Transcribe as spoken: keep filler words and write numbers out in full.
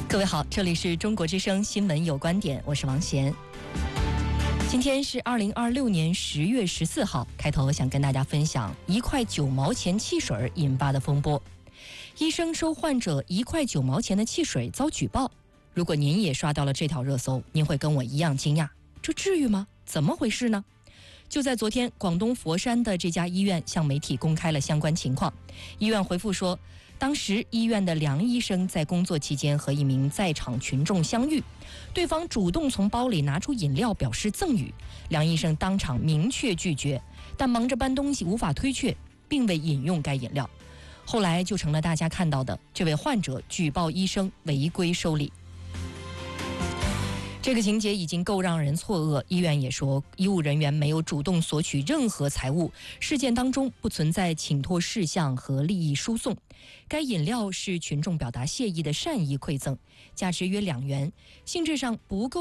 各位好，这里是中国之声新闻有观点，我是王贤。今天是二零二六年十月十四号，开头想跟大家分享一块九毛钱汽水引发的风波。医生收患者一块九毛钱的汽水遭举报，如果您也刷到了这条热搜，您会跟我一样惊讶，这至于吗？怎么回事呢？就在昨天，广东佛山的这家医院向媒体公开了相关情况。医院回复说，当时医院的梁医生在工作期间和一名在场群众相遇，对方主动从包里拿出饮料表示赠与，梁医生当场明确拒绝，但忙着搬东西无法推却，并未饮用该饮料。后来就成了大家看到的这位患者举报医生违规收礼。这个情节已经够让人错愕，医院也说医务人员没有主动索取任何财物，事件当中不存在请托事项和利益输送。该饮料是群众表达谢意的善意馈赠，价值约两元，性质上不构